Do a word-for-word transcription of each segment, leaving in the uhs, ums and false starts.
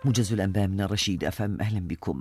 موجز الأنباء من الرشيد أف أم، أهلا بكم.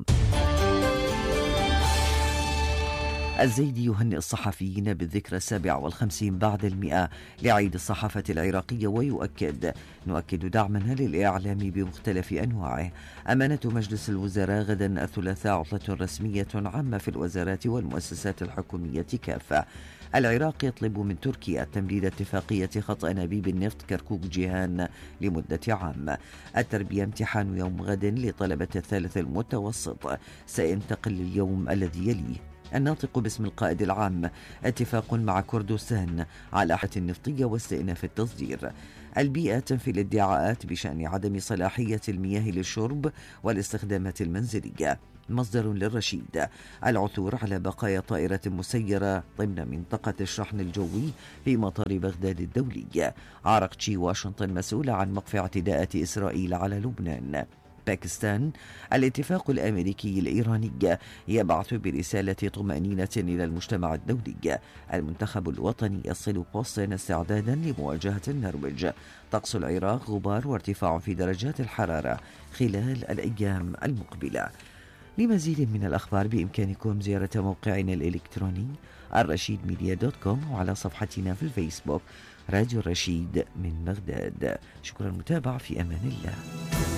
الزيدي يهنئ الصحفيين بالذكرى السابعة والخمسين بعد المئة لعيد الصحافة العراقية ويؤكد: نؤكد دعمنا للإعلام بمختلف أنواعه. أمانة مجلس الوزراء غدا الثلاثاء عطلة رسمية عامة في الوزارات والمؤسسات الحكومية كافة. العراق يطلب من تركيا تمديد اتفاقية خط أنابيب النفط كركوك جيهان لمدة عام. التربية امتحان يوم غد لطلبة الثالث المتوسط سينتقل اليوم الذي يليه. الناطق باسم القائد العام: اتفاق مع كردستان على حالة النفطية واستئناف التصدير. البيئة تنفي الادعاءات بشأن عدم صلاحية المياه للشرب والاستخدامات المنزلية. مصدر للرشيد: العثور على بقايا طائرة مسيرة ضمن منطقة الشحن الجوي في مطار بغداد الدولي. عرقتشي: واشنطن مسؤولة عن وقف اعتداءات إسرائيل على لبنان. باكستان: الاتفاق الأمريكي الإيراني يبعث برسالة طمأنينة إلى المجتمع الدولي. المنتخب الوطني يصل بوسطن استعدادا لمواجهة النرويج. طقس العراق: غبار وارتفاع في درجات الحرارة خلال الأيام المقبلة. لمزيد من الأخبار بإمكانكم زيارة موقعنا الإلكتروني الرشيد ميديا دوت كوم وعلى صفحتنا في الفيسبوك راديو الرشيد من بغداد. شكرا للمتابعة، في أمان الله.